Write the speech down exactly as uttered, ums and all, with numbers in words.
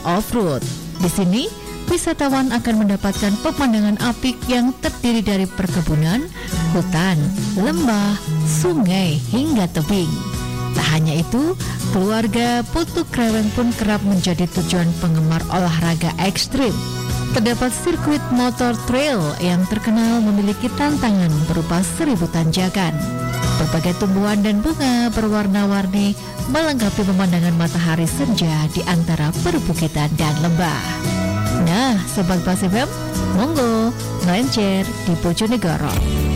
off-road. Di sini, wisatawan akan mendapatkan pemandangan apik yang terdiri dari perkebunan, hutan, lembah, sungai, hingga tebing. Tak hanya itu, keluarga Putu Kreweng pun kerap menjadi tujuan penggemar olahraga ekstrim. Terdapat sirkuit motor trail yang terkenal memiliki tantangan berupa seribu tanjakan. Berbagai tumbuhan dan bunga berwarna-warni melengkapi pemandangan matahari senja di antara perbukitan dan lembah. Nah, Sobat Pasifem, monggo melencer di Bojonegoro.